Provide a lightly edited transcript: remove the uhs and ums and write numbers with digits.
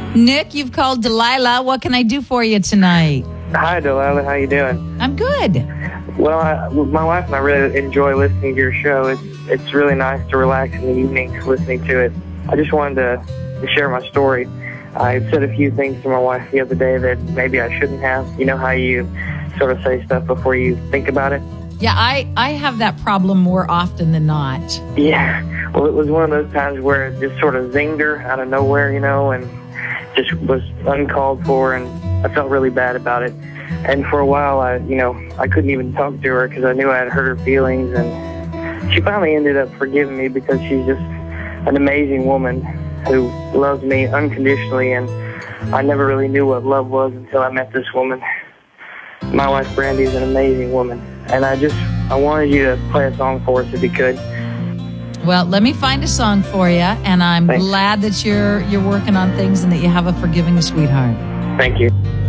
Nick, you've called Delilah. What can I do for you tonight? Hi, Delilah. How you doing? I'm good. Well, my wife and I really enjoy listening to your show. It's really nice to relax in the evenings listening to it. I just wanted to share my story. I said a few things to my wife the other day that maybe I shouldn't have. You know how you sort of say stuff before you think about it? Yeah, I have that problem more often than not. Yeah. Well, it was one of those times where it just sort of zinged her out of nowhere, and just was uncalled for, and I felt really bad about it. And for a while, I couldn't even talk to her because I knew I had hurt her feelings, and she finally ended up forgiving me because she's just an amazing woman who loves me unconditionally, and I never really knew what love was until I met this woman. My wife, Brandy, is an amazing woman, and I wanted you to play a song for us if you could. Well, let me find a song for you, and I'm Thanks. glad that you're working on things and that you have a forgiving sweetheart. Thank you.